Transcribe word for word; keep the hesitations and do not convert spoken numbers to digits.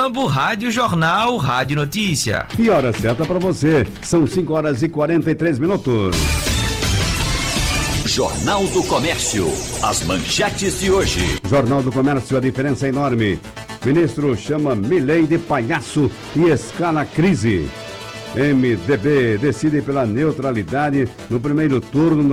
Mulambo, Rádio Jornal, Rádio Notícia. E hora certa para você, são cinco horas e quarenta e três minutos. Jornal do Comércio, as manchetes de hoje. Jornal do Comércio, a diferença é enorme. Ministro chama Milei de palhaço e escala a crise. M D B decide pela neutralidade no primeiro turno